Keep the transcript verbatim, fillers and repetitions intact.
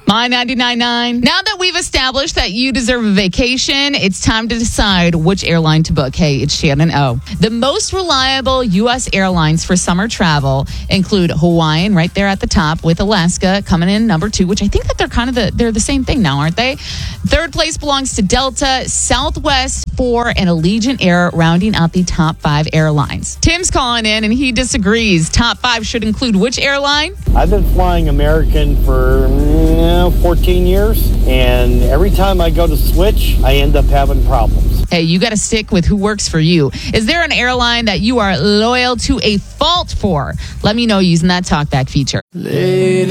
My ninety-nine point nine. Now that we've established that you deserve a vacation, it's time to decide which airline to book. Hey, it's Shannon O. The most reliable U S airlines for summer travel include Hawaiian, right there at the top, with Alaska coming in number two, which I think that they're kind of the they're the same thing now, aren't they? Third place belongs to Delta, Southwest, four, and Allegiant Air, rounding out the top five airlines. Tim's calling in, and he disagrees. Top five should include which airline? I've been flying American for you know, fourteen years, and every time I go to switch, I end up having problems. Hey, you got to stick with who works for you. Is there an airline that you are loyal to a fault for? Let me know using that talkback feature. Lady.